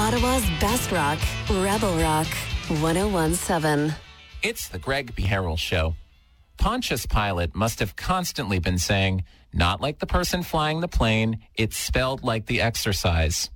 Ottawa's best rock, Rebel Rock, 101.7. It's the Greg Beharrell Show. Pontius Pilate must have constantly been saying, not like the person flying the plane, it's spelled like the exercise.